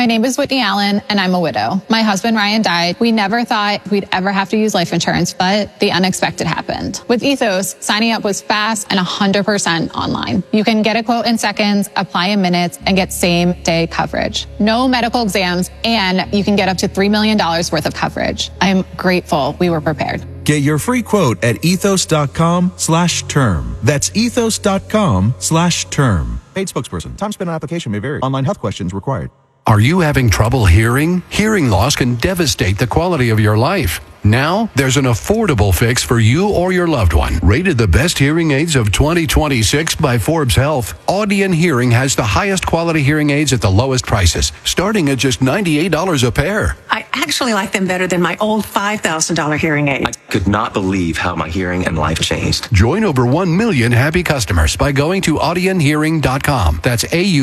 My name is Whitney Allen, and I'm a widow. My husband, Ryan, died. We never thought we'd ever have to use life insurance, but the unexpected happened. With Ethos, signing up was fast and 100% online. You can get a quote in seconds, apply in minutes, and get same-day coverage. No medical exams, and you can get up to $3 million worth of coverage. I'm grateful we were prepared. Get your free quote at ethos.com/term. That's ethos.com/term. Paid spokesperson. Time spent on application may vary. Online health questions required. Are you having trouble hearing? Hearing loss can devastate the quality of your life. Now, there's an affordable fix for you or your loved one. Rated the best hearing aids of 2026 by Forbes Health, Audion Hearing has the highest quality hearing aids at the lowest prices, starting at just $98 a pair. I actually like them better than my old $5,000 hearing aid. I could not believe how my hearing and life changed. Join over 1 million happy customers by going to audionhearing.com. That's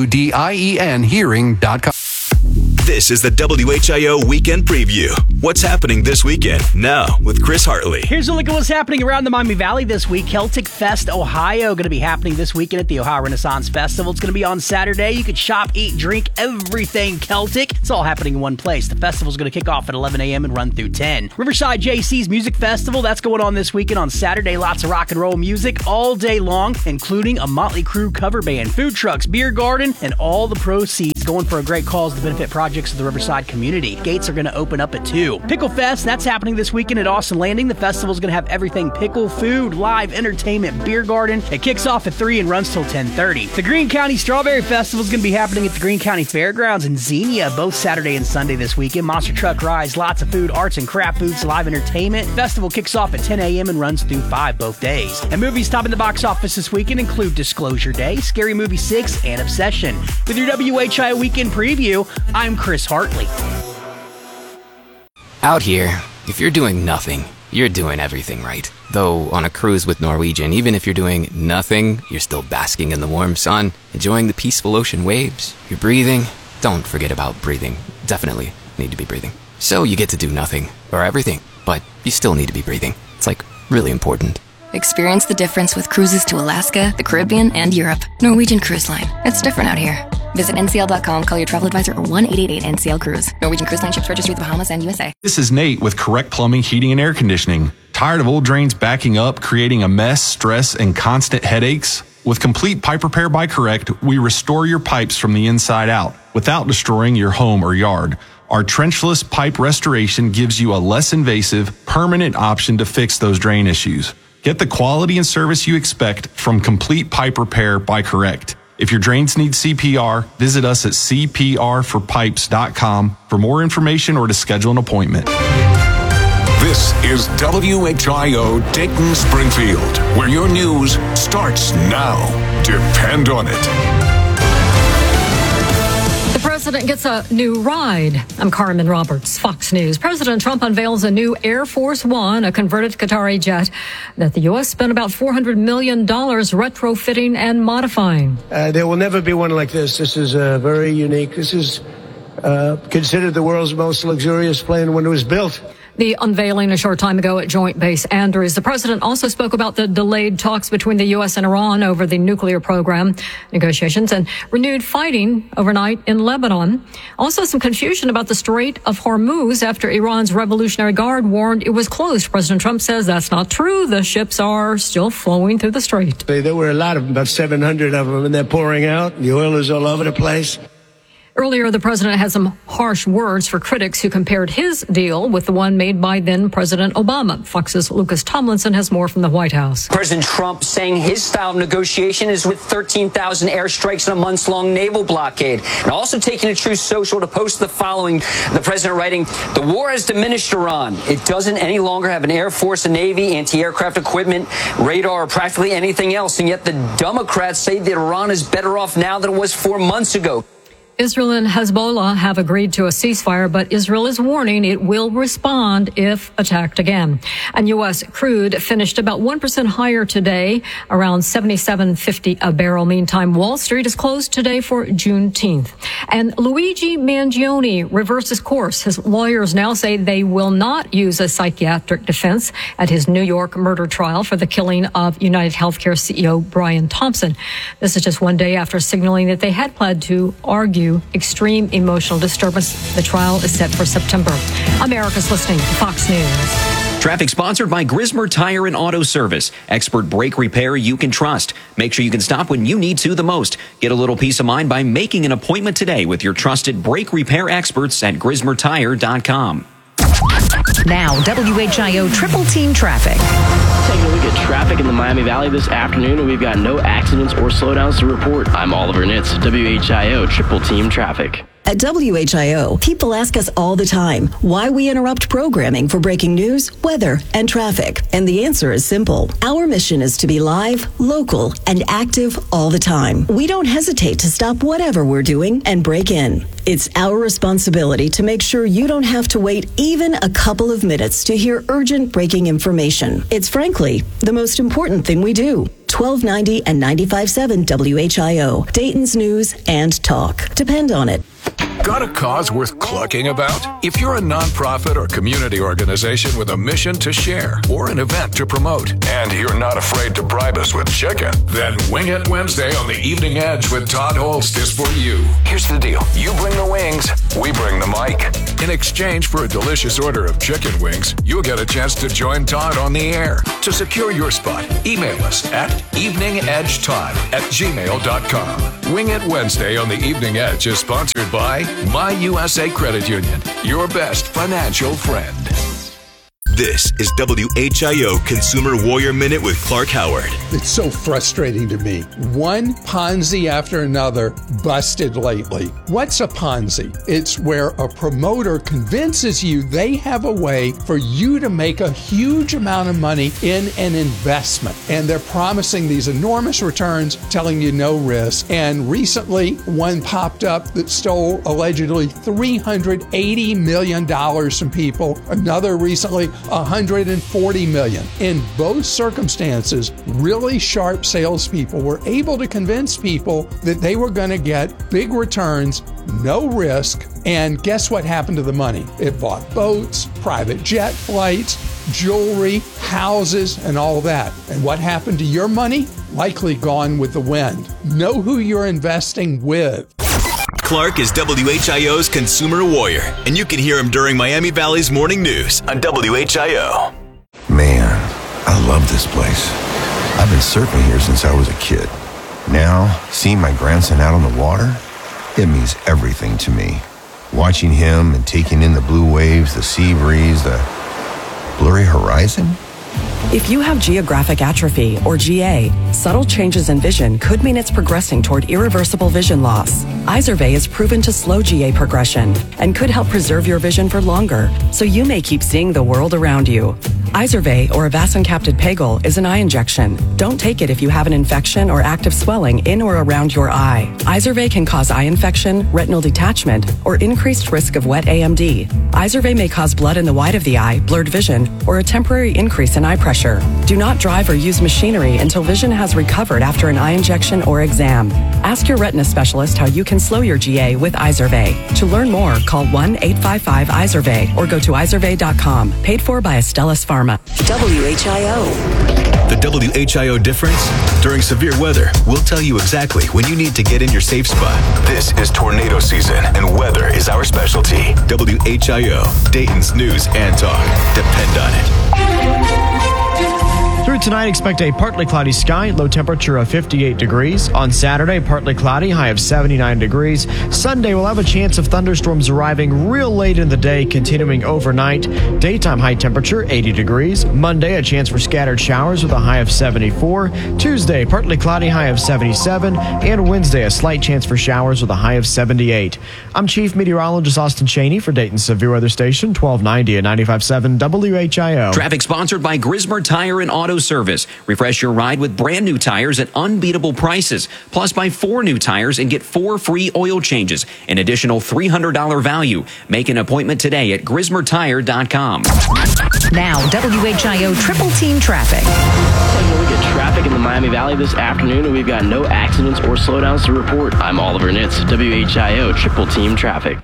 AUDIEN hearing.com. This is the WHIO Weekend Preview. What's happening this weekend? Now, with Chris Hartley. Here's a look at what's happening around the Miami Valley this week. Celtic Fest Ohio going to be happening this weekend at the Ohio Renaissance Festival. It's going to be on Saturday. You can shop, eat, drink, everything Celtic. It's all happening in one place. The festival's going to kick off at 11 a.m. and run through 10. Riverside JC's Music Festival, that's going on this weekend on Saturday. Lots of rock and roll music all day long, including a Motley Crue cover band, food trucks, beer garden, and all the proceeds going for a great cause to benefit projects of the Riverside community. Gates are going to open up at 2. Pickle Fest, that's happening this weekend at Austin Landing. The festival's going to have everything pickle, food, live entertainment, beer garden. It kicks off at 3 and runs till 10:30. The Greene County Strawberry Festival is going to be happening at the Greene County Fairgrounds in Xenia both Saturday and Sunday this weekend. Monster truck rides, lots of food, arts and craft foods, live entertainment. Festival kicks off at 10 a.m. and runs through 5 both days. And movies topping the box office this weekend include Disclosure Day, Scary Movie 6, and Obsession. With your WHIO Weekend Preview, I'm Chris Hartley. Out here, if you're doing nothing, you're doing everything right. Though on a cruise with Norwegian, even if you're doing nothing, you're still basking in the warm sun, enjoying the peaceful ocean waves. You're breathing. Don't forget about breathing. Definitely need to be breathing. So you get to do nothing, or everything, but you still need to be breathing. It's like really important. Experience the difference with cruises to Alaska, the Caribbean, and Europe. Norwegian Cruise Line. It's different out here. Visit ncl.com, call your travel advisor, or 1-888-NCL-CRUISE. Norwegian Cruise Line ships registry the Bahamas and USA. This is Nate with Correct Plumbing, Heating, and Air Conditioning. Tired of old drains backing up, creating a mess, stress, and constant headaches? With complete pipe repair by Correct, we restore your pipes from the inside out without destroying your home or yard. Our trenchless pipe restoration gives you a less invasive, permanent option to fix those drain issues. Get the quality and service you expect from Complete Pipe Repair by Correct. If your drains need CPR, visit us at cprforpipes.com for more information or to schedule an appointment. This is WHIO Dayton Springfield, where your news starts now. Depend on it. The president gets a new ride. I'm Carmen Roberts, Fox News. President Trump unveils a new Air Force One, a converted Qatari jet that the U.S. spent about $400 million retrofitting and modifying. There will never be one like this. This is very unique. This is considered the world's most luxurious plane when it was built. The unveiling a short time ago at Joint Base Andrews. The president also spoke about the delayed talks between the U.S. and Iran over the nuclear program negotiations and renewed fighting overnight in Lebanon. Also some confusion about the Strait of Hormuz after Iran's Revolutionary Guard warned it was closed. President Trump says that's not true. The ships are still flowing through the strait. There were a lot of them, about 700 of them, and they're pouring out. The oil is all over the place. Earlier, the president had some harsh words for critics who compared his deal with the one made by then-President Obama. Fox's Lucas Tomlinson has more from the White House. President Trump saying his style of negotiation is with 13,000 airstrikes and a months-long naval blockade. And also taking to Truth Social to post the following. The president writing, "The war has diminished Iran. It doesn't any longer have an air force, a navy, anti-aircraft equipment, radar, or practically anything else. And yet the Democrats say that Iran is better off now than it was 4 months ago." Israel and Hezbollah have agreed to a ceasefire, but Israel is warning it will respond if attacked again. And U.S. crude finished about 1% higher today, around $77.50 a barrel. Meantime, Wall Street is closed today for Juneteenth. And Luigi Mangione reverses course. His lawyers now say they will not use a psychiatric defense at his New York murder trial for the killing of United Healthcare CEO Brian Thompson. This is just one day after signaling that they had planned to argue extreme emotional disturbance. The trial is set for September. America's listening to Fox News. Traffic sponsored by Grismer Tire and Auto Service. Expert brake repair you can trust. Make sure you can stop when you need to the most. Get a little peace of mind by making an appointment today with your trusted brake repair experts at GrismerTire.com. Now, WHIO Triple Team Traffic. Taking a look at traffic in the Miami Valley this afternoon, and we've got no accidents or slowdowns to report. I'm Oliver Nitz, WHIO Triple Team Traffic. At WHIO, people ask us all the time why we interrupt programming for breaking news, weather, and traffic. And the answer is simple. Our mission is to be live, local, and active all the time. We don't hesitate to stop whatever we're doing and break in. It's our responsibility to make sure you don't have to wait even a couple of minutes to hear urgent breaking information. It's frankly the most important thing we do. 1290 and 95.7 WHIO, Dayton's news and talk. Depend on it. Got a cause worth clucking about? If you're a nonprofit or community organization with a mission to share or an event to promote, and you're not afraid to bribe us with chicken, then Wing It Wednesday on the Evening Edge with Todd Holst is for you. Here's the deal. You bring the wings, we bring the mic. In exchange for a delicious order of chicken wings, you'll get a chance to join Todd on the air. To secure your spot, email us at eveningedgetodd@gmail.com. Wing It Wednesday on the Evening Edge is sponsored by My USA Credit Union, your best financial friend. This is WHIO Consumer Warrior Minute with Clark Howard. It's so frustrating to me. One Ponzi after another busted lately. What's a Ponzi? It's where a promoter convinces you they have a way for you to make a huge amount of money in an investment. And they're promising these enormous returns, telling you no risk. And recently, one popped up that stole allegedly $380 million from people. Another recently, $140 million. In both circumstances, really sharp salespeople were able to convince people that they were going to get big returns, no risk, and guess what happened to the money? It bought boats, private jet flights, jewelry, houses, and all that. And what happened to your money? Likely gone with the wind. Know who you're investing with. Clark is WHIO's Consumer Warrior, and you can hear him during Miami Valley's Morning News on WHIO. Man, I love this place. I've been surfing here since I was a kid. Now, seeing my grandson out on the water, it means everything to me. Watching him and taking in the blue waves, the sea breeze, the blurry horizon. If you have geographic atrophy, or GA, subtle changes in vision could mean it's progressing toward irreversible vision loss. Izervay is proven to slow GA progression and could help preserve your vision for longer, so you may keep seeing the world around you. Izervay, or avacincaptad pegol, is an eye injection. Don't take it if you have an infection or active swelling in or around your eye. Izervay can cause eye infection, retinal detachment, or increased risk of wet AMD. Izervay may cause blood in the white of the eye, blurred vision, or a temporary increase in eye pressure. Do not drive or use machinery until vision has recovered after an eye injection or exam. Ask your retina specialist how you can slow your GA with Izervay. To learn more, call 1-855-IZERVAY or go to izervay.com. Paid for by Astellas Pharma. WHIO. The WHIO difference? During severe weather, we'll tell you exactly when you need to get in your safe spot. This is tornado season, and weather is our specialty. WHIO, Dayton's news and talk. Depend on it. Through tonight, expect a partly cloudy sky, low temperature of 58 degrees. On Saturday, partly cloudy, high of 79 degrees. Sunday, we'll have a chance of thunderstorms arriving real late in the day, continuing overnight. Daytime high temperature, 80 degrees. Monday, a chance for scattered showers with a high of 74. Tuesday, partly cloudy, high of 77. And Wednesday, a slight chance for showers with a high of 78. I'm Chief Meteorologist Austin Cheney for Dayton's Severe Weather Station, 1290 and 95.7 WHIO. Traffic sponsored by Grismer Tire and Auto Service. Refresh your ride with brand new tires at unbeatable prices. Plus, buy 4 new tires and get 4 free oil changes. An additional $300 value. Make an appointment today at GrismerTire.com. Now, WHIO Triple Team Traffic. Taking a look at traffic in the Miami Valley this afternoon, and we've got no accidents or slowdowns to report. I'm Oliver Nitz, WHIO Triple Team Traffic.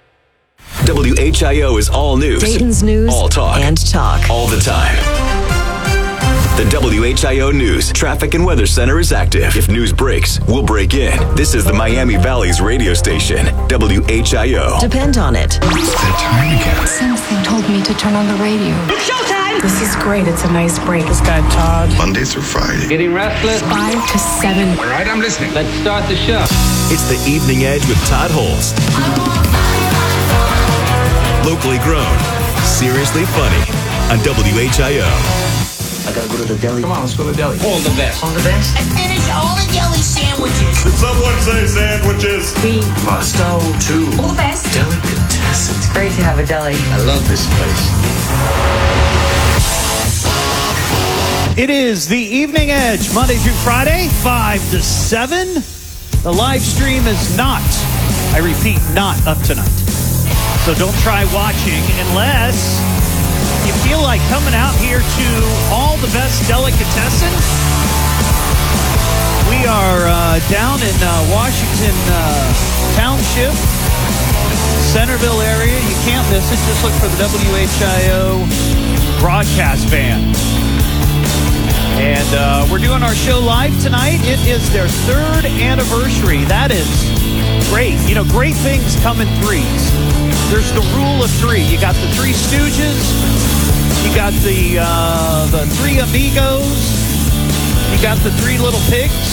WHIO is all news. Dayton's news all talk. And talk. All the time. The WHIO News Traffic and Weather Center is active. If news breaks, we'll break in. This is the Miami Valley's radio station, WHIO. Depend on it. It's that time again. Something told me to turn on the radio. It's showtime! This is great. It's a nice break. This guy Todd. Monday through Friday. Getting restless? 5 to 7. All right, I'm listening. Let's start the show. It's the Evening Edge with Todd Holst. Locally grown, seriously funny on WHIO. I gotta go to the deli. Come on, let's go to the deli. All the best. All the best? And finish all the deli sandwiches. Did someone say sandwiches? Gusto too. All the best. Delicatessen. It's great to have a deli. I love this place. It is the Evening Edge, Monday through Friday, 5 to 7. The live stream is not, I repeat, not up tonight. So don't try watching unless you feel like coming out here to All the Best Delicatessen. We are down in Washington Township, Centerville area. You can't miss it. Just look for the WHIO broadcast van. And we're doing our show live tonight. It is their 3rd anniversary. That is great. You know, great things come in threes. There's the rule of 3. You got the 3 Stooges. You got the 3 Amigos. You got the 3 Little Pigs.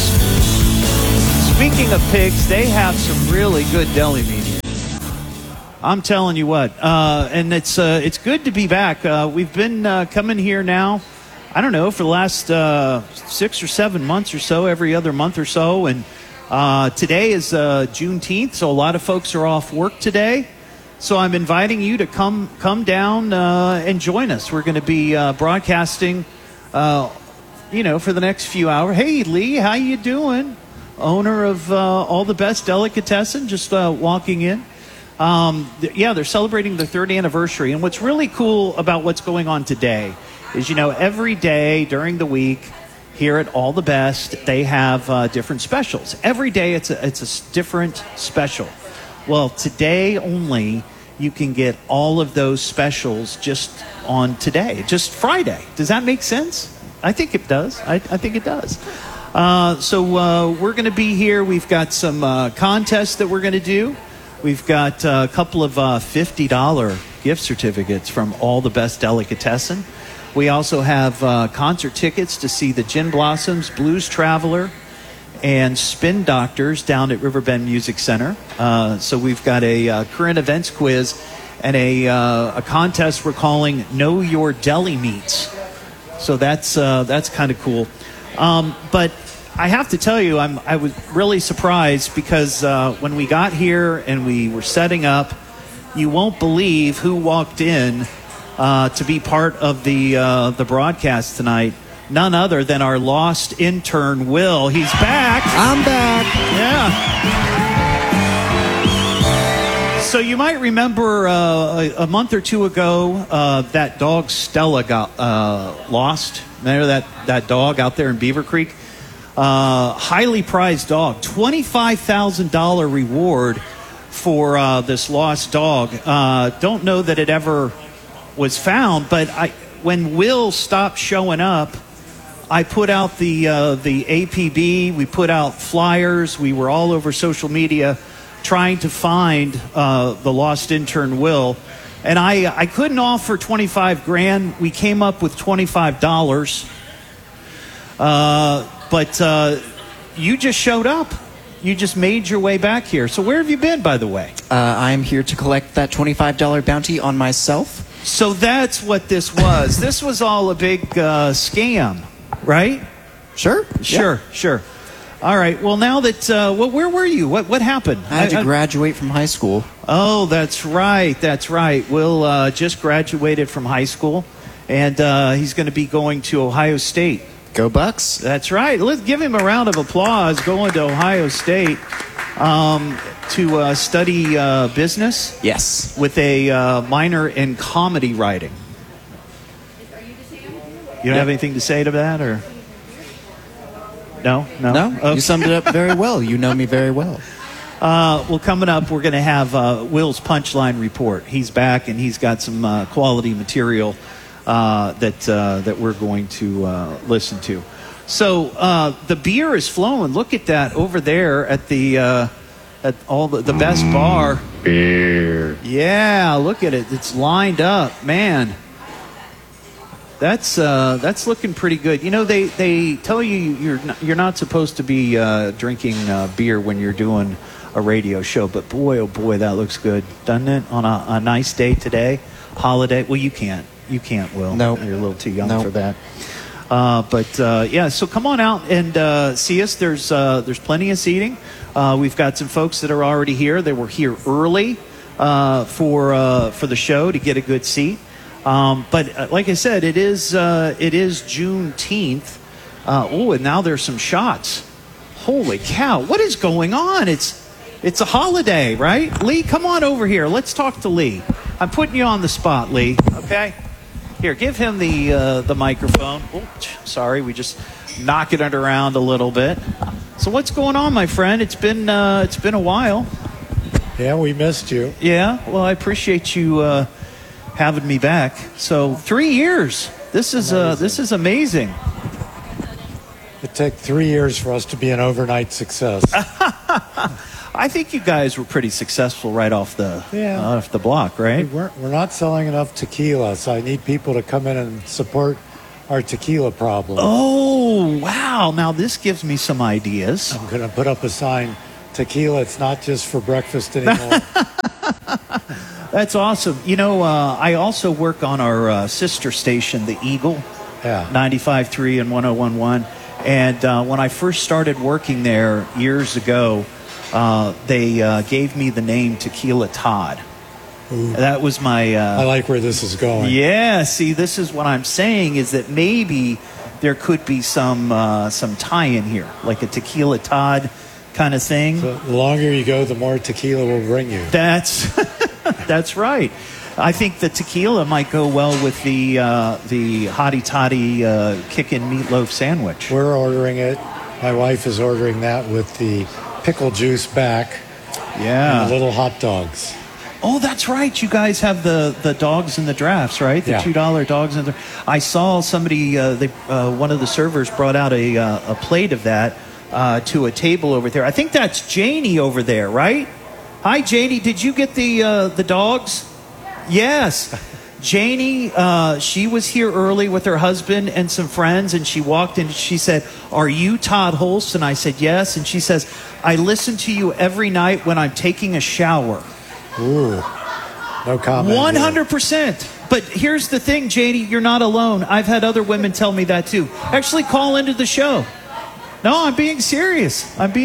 Speaking of pigs, they have some really good deli meat here. I'm telling you what. And it's good to be back. We've been coming here now, I don't know, for the last 6 or 7 months or so, every other month or so. And today is Juneteenth, so a lot of folks are off work today. So I'm inviting you to come down and join us. We're going to be broadcasting, for the next few hours. Hey, Lee, how you doing? Owner of All the Best Delicatessen, just walking in. They're celebrating their 3rd anniversary. And what's really cool about what's going on today is, every day during the week here at All the Best, they have different specials. Every day it's a different special. Well, today only, you can get all of those specials just on today, just Friday. Does that make sense? I think it does. I think it does. So we're going to be here. We've got some contests that we're going to do. We've got a couple of $50 gift certificates from All the Best Delicatessen. We also have concert tickets to see the Gin Blossoms, Blues Traveler, and Spin Doctors down at Riverbend Music Center. So we've got a current events quiz and a contest we're calling Know Your Deli Meats. So that's kind of cool. But I have to tell you, I was really surprised because when we got here and we were setting up, you won't believe who walked in to be part of the broadcast tonight. None other than our lost intern, Will. He's back. I'm back. Yeah. So you might remember a month or two ago, that dog Stella got lost. Remember that dog out there in Beaver Creek? Highly prized dog. $25,000 reward for this lost dog. Don't know that it ever was found, but when Will stopped showing up, I put out the APB. We put out flyers. We were all over social media trying to find the lost intern Will, and I couldn't offer $25,000. We came up with $25. But you just showed up. You just made your way back here. So where have you been, by the way? I'm here to collect that $25 bounty on myself. So that's what this was. This was all a big scam, right? Sure. Sure. All right. Well, now that where were you? What happened? I had to graduate from high school. Oh, that's right. Will just graduated from high school, and he's going to be going to Ohio State. Go Bucks. That's right. Let's give him a round of applause going to Ohio State to study business. Yes. With a minor in comedy writing. You don't have anything to say to that, or? No? Okay. You summed it up very well. You know me very well. Well, coming up, we're going to have Will's Punchline Report. He's back, and he's got some quality material that we're going to listen to. So the beer is flowing. Look at that over there at the best bar. Beer. Yeah, look at it. It's lined up, man. That's looking pretty good. You know, they tell you you're not supposed to be drinking beer when you're doing a radio show, but boy, oh boy, that looks good, doesn't it? On a nice day today, holiday. Well, you can't, Will. No, you're a little too young for that. Yeah, so come on out and see us. There's plenty of seating. We've got some folks that are already here. They were here early for the show to get a good seat. But like I said, it is Juneteenth. And now there's some shots. Holy cow! What is going on? It's a holiday, right? Lee, come on over here. Let's talk to Lee. I'm putting you on the spot, Lee. Okay. Here, give him the microphone. Oh, sorry, we just knock it around a little bit. So what's going on, my friend? It's been a while. Yeah, we missed you. Yeah, well, I appreciate you having me back. So 3 years. This is amazing. It took 3 years for us to be an overnight success. I think you guys were pretty successful right off the block, right? We're not selling enough tequila, so I need people to come in and support our tequila problem. Oh, wow. Now this gives me some ideas. I'm going to put up a sign, tequila, it's not just for breakfast anymore. That's awesome. You know, I also work on our sister station, The Eagle, 95.3 and 101.1. And when I first started working there years ago, they gave me the name Tequila Todd. Ooh. That was my... I like where this is going. Yeah, see, this is what I'm saying, is that maybe there could be some tie-in here, like a Tequila Todd kind of thing. So the longer you go, the more tequila will bring you. That's right. I think the tequila might go well with the Hottie Toddy Kickin' Meatloaf sandwich. We're ordering it. My wife is ordering that with the pickle juice back. Yeah. And the little hot dogs. Oh, that's right. You guys have the dogs in the drafts, right? The $2 dogs in the. I saw somebody. One of the servers brought out a plate of that to a table over there. I think that's Janie over there, right? Hi, Janie. Did you get the dogs? Yes. Janie, she was here early with her husband and some friends, and she walked in and she said, "Are you Todd Holst?" And I said, "Yes." And she says, "I listen to you every night when I'm taking a shower." Ooh, no comment. 100%. But here's the thing, Janie, you're not alone. I've had other women tell me that too. Actually, call into the show. No, I'm being serious.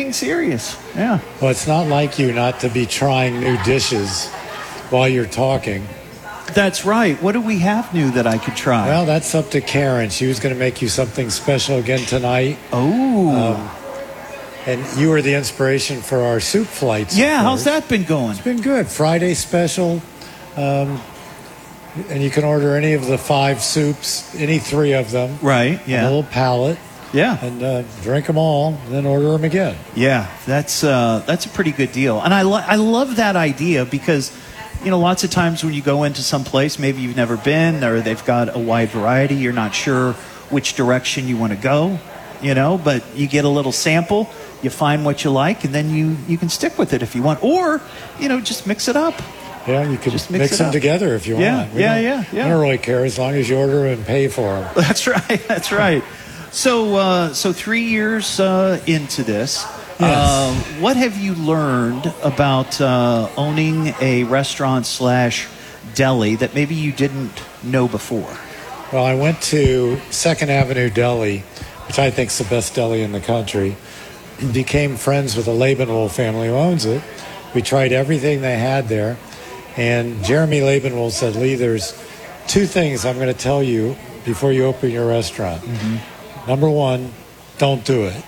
Yeah. Well, it's not like you not to be trying new dishes while you're talking. That's right. What do we have new that I could try? Well, that's up to Karen. She was going to make you something special again tonight. Oh. And you were the inspiration for our soup flights. Yeah, how's that been going? It's been good. Friday special. And you can order any of the 5 soups, any 3 of them. Right, yeah. A little pallet. Yeah. And drink them all, and then order them again. Yeah, that's a pretty good deal. And I love that idea because, you know, lots of times when you go into some place, maybe you've never been, or they've got a wide variety, you're not sure which direction you want to go, you know, but you get a little sample, you find what you like, and then you can stick with it if you want. Or, you know, just mix it up. Yeah, you can just mix them together if you want. Yeah. I don't really care as long as you order and pay for them. That's right. So 3 years into this, yes. What have you learned about owning a restaurant/deli that maybe you didn't know before? Well, I went to 2nd Avenue Deli, which I think is the best deli in the country, and became friends with the Labenwohl family who owns it. We tried everything they had there, and Jeremy Labenwohl said, "Lee, there's 2 things I'm going to tell you before you open your restaurant. Mm-hmm. Number 1, don't do it.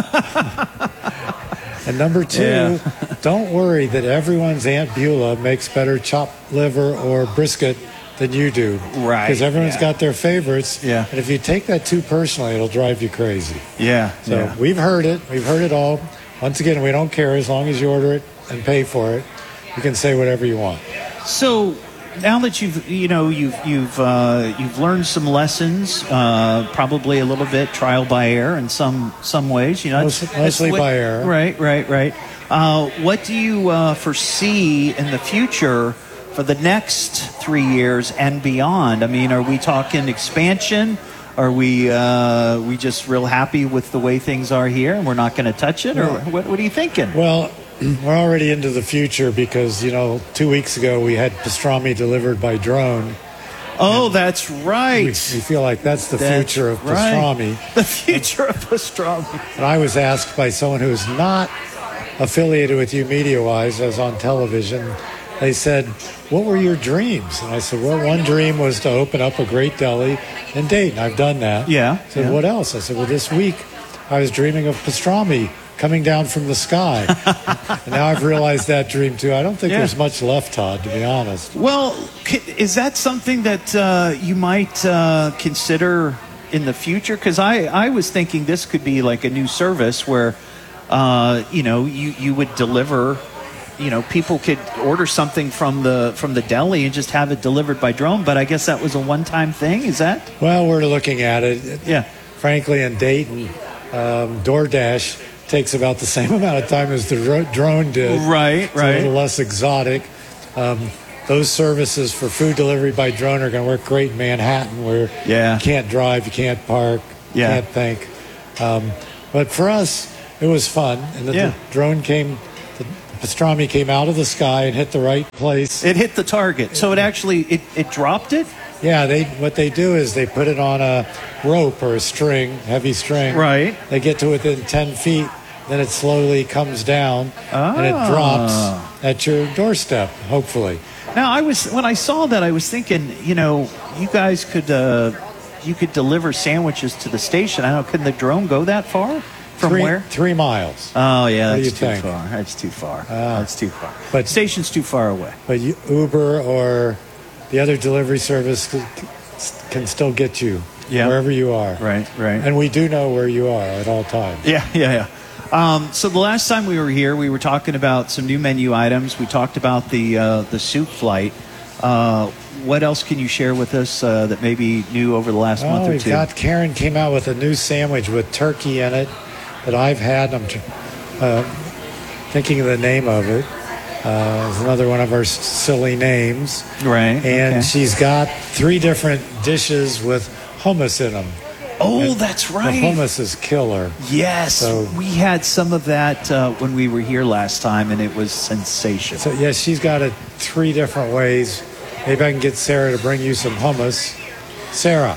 And number 2, don't worry that everyone's Aunt Beulah makes better chopped liver or brisket than you do. Right. Because everyone's yeah. got their favorites. Yeah. And if you take that too personally, it'll drive you crazy. Yeah. So yeah. we've heard it. We've heard it all. Once again, we don't care as long as you order it and pay for it. You can say whatever you want. So now that you've learned some lessons, probably a little bit trial by error in some ways. Mostly by error. Right. What do you foresee in the future for the next 3 years and beyond? I mean, are we talking expansion? Are we just real happy with the way things are here and we're not going to touch it? Or what are you thinking? Well, we're already into the future because, 2 weeks ago we had pastrami delivered by drone. Oh, that's right. We feel like that's the future of pastrami. Right. The future of pastrami. And I was asked by someone who's not affiliated with you media-wise, as on television, they said, what were your dreams? And I said, well, one dream was to open up a great deli in Dayton. I've done that. Yeah. I said, what else? I said, well, this week I was dreaming of pastrami coming down from the sky. And now I've realized that dream, too. I don't think there's much left, Todd, to be honest. Well, is that something that you might consider in the future? Because I was thinking this could be like a new service where, you would deliver, people could order something from the deli and just have it delivered by drone. But I guess that was a one-time thing. Is that? Well, we're looking at it. Yeah. Frankly, in Dayton, DoorDash takes about the same amount of time as the drone did. Right. It's a little less exotic. Those services for food delivery by drone are going to work great in Manhattan, where you can't drive, you can't park, you can't think. But for us, it was fun. And the drone came, the pastrami came out of the sky and hit the right place. It hit the target. So it actually, it dropped it? Yeah, what they do is they put it on a rope or a string, heavy string. Right. They get to within 10 feet, then it slowly comes down and it drops at your doorstep, hopefully. Now, when I saw that, I was thinking, you guys could deliver sandwiches to the station. I don't know, couldn't the drone go that far? From where? 3 miles. Oh, yeah, that's too think? far. That's too far. That's too far. But station's too far away. But Uber or the other delivery service can still get you wherever you are. Right. And we do know where you are at all times. Yeah. So the last time we were here, we were talking about some new menu items. We talked about the soup flight. What else can you share with us that may be new over the last month or two? Karen came out with a new sandwich with turkey in it that I've had. I'm thinking of the name of it. It's another one of our silly names. Right. And she's got 3 different dishes with hummus in them. Oh, that's right. The hummus is killer. Yes. So, we had some of that when we were here last time, and it was sensational. So, yes, she's got it 3 different ways. Maybe I can get Sarah to bring you some hummus. Sarah.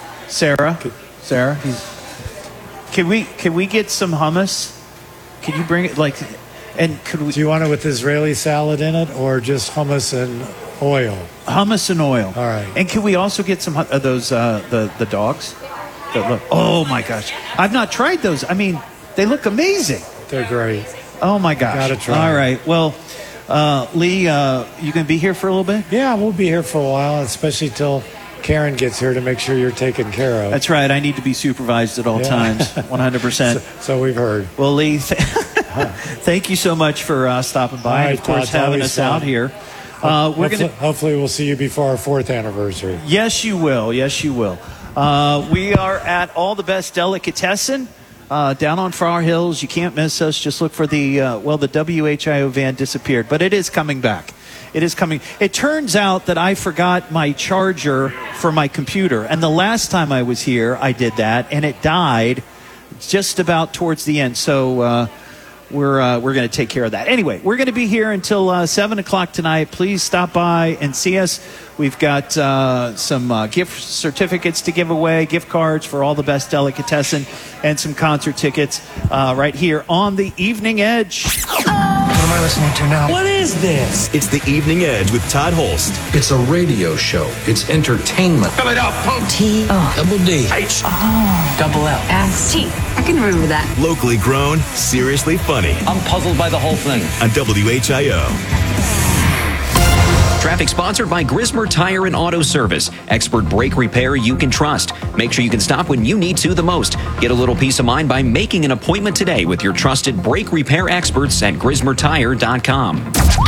Can we get some hummus? Can you bring it do you want it with Israeli salad in it or just hummus and oil? Hummus and oil. All right. And can we also get some of those the dogs? Oh my gosh. I've not tried those. I mean, they look amazing. They're great. Oh my gosh. Gotta try. All right. Well, Lee, you going to be here for a little bit? Yeah, we'll be here for a while, especially till Karen gets here to make sure you're taken care of. That's right. I need to be supervised at all times, 100%. So we've heard. Well, Lee, thank you so much for stopping by and, of course, having us out here. Hopefully we'll see you before our 4th anniversary. Yes, you will. We are at All the Best Delicatessen down on Far Hills. You can't miss us. Just look for the WHIO van disappeared, but it is coming back. It is coming. It turns out that I forgot my charger for my computer, and the last time I was here, I did that, and it died just about towards the end. So we're going to take care of that. Anyway, we're going to be here until 7 o'clock tonight. Please stop by and see us. We've got some gift certificates to give away, gift cards for All the Best Delicatessen, and some concert tickets right here on the Evening Edge. What am I listening to now? What is this? It's the Evening Edge with Todd Holst. It's a radio show. It's entertainment. Spell it out, punk. T-O-double-D. H-O-double-L-S-T. I can remember that. Locally grown, seriously funny. I'm puzzled by the whole thing. On WHIO. Traffic sponsored by Grismer Tire and Auto Service. Expert brake repair you can trust. Make sure you can stop when you need to the most. Get a little peace of mind by making an appointment today with your trusted brake repair experts at GrismerTire.com.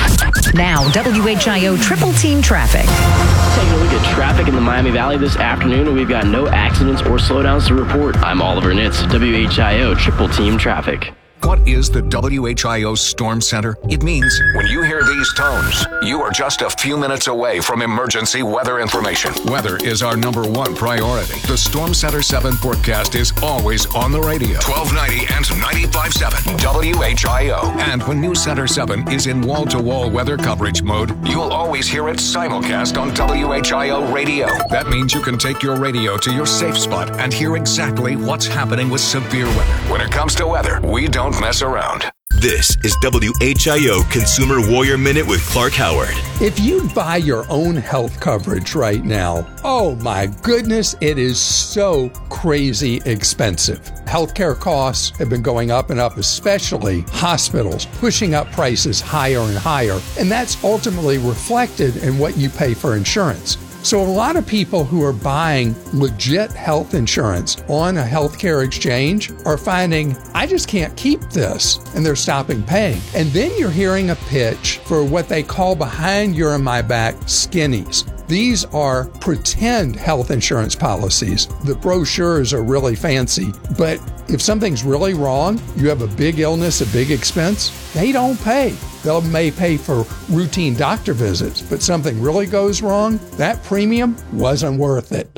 Now, WHIO Triple Team Traffic. Taking a look at traffic in the Miami Valley this afternoon, and we've got no accidents or slowdowns to report. I'm Oliver Nitz, WHIO Triple Team Traffic. What is the WHIO Storm Center? It means when you hear these tones, you are just a few minutes away from emergency weather information. Weather is our #1 priority. The Storm Center 7 forecast is always on the radio. 1290 and 95.7 WHIO. And when News Center 7 is in wall-to-wall weather coverage mode, you'll always hear it simulcast on WHIO radio. That means you can take your radio to your safe spot and hear exactly what's happening with severe weather. When it comes to weather, we don't mess around. This is WHIO Consumer Warrior Minute with Clark Howard. If you buy your own health coverage right now, oh my goodness, it is so crazy expensive. Healthcare costs have been going up and up, especially hospitals, pushing up prices higher and higher. And that's ultimately reflected in what you pay for insurance. So a lot of people who are buying legit health insurance on a healthcare exchange are finding, I just can't keep this, and they're stopping paying. And then you're hearing a pitch for what they call behind your and my back skinnies. These are pretend health insurance policies. The brochures are really fancy, but if something's really wrong, you have a big illness, a big expense, they don't pay. They may pay for routine doctor visits, but something really goes wrong, that premium wasn't worth it.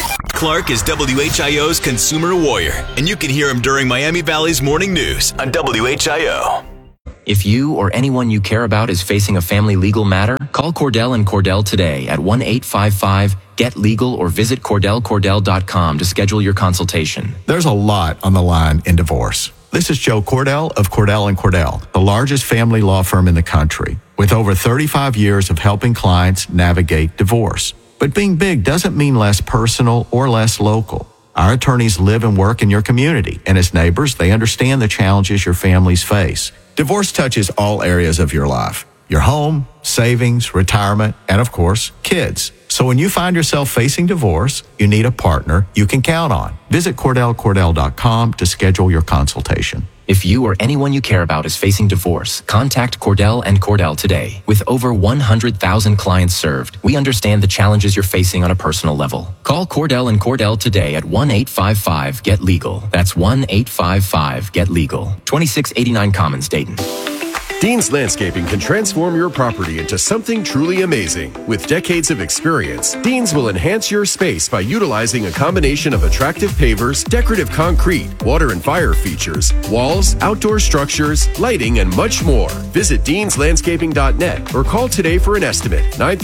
Clark is WHIO's Consumer Warrior, and you can hear him during Miami Valley's Morning News on WHIO. If you or anyone you care about is facing a family legal matter, call Cordell and Cordell today at 1-855-GET-LEGAL or visit CordellCordell.com to schedule your consultation. There's a lot on the line in divorce. This is Joe Cordell of Cordell & Cordell, the largest family law firm in the country, with over 35 years of helping clients navigate divorce. But being big doesn't mean less personal or less local. Our attorneys live and work in your community, and as neighbors, they understand the challenges your families face. Divorce touches all areas of your life: your home, savings, retirement, and of course, kids. So when you find yourself facing divorce, you need a partner you can count on. Visit CordellCordell.com to schedule your consultation. If you or anyone you care about is facing divorce, contact Cordell and Cordell today. With over 100,000 clients served, we understand the challenges you're facing on a personal level. Call Cordell and Cordell today at 1-855-GET-LEGAL. That's 1-855-GET-LEGAL. 2689 Commons, Dayton. Dean's Landscaping can transform your property into something truly amazing. With decades of experience, Dean's will enhance your space by utilizing a combination of attractive pavers, decorative concrete, water and fire features, walls, outdoor structures, lighting, and much more. Visit deanslandscaping.net or call today for an estimate,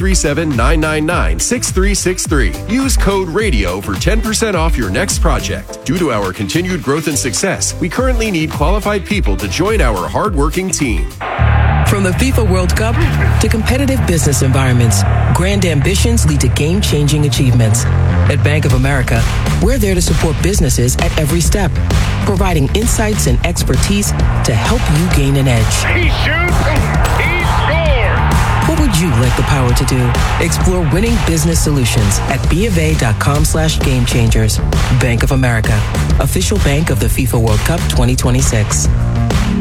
937-999-6363. Use code RADIO for 10% off your next project. Due to our continued growth and success, we currently need qualified people to join our hardworking team. From the FIFA World Cup to competitive business environments, grand ambitions lead to game-changing achievements. At Bank of America, we're there to support businesses at every step, providing insights and expertise to help you gain an edge. He shoots, he scores! What would you like the power to do? Explore winning business solutions at BofA.com/gamechangers. Bank of America, official bank of the FIFA World Cup 2026.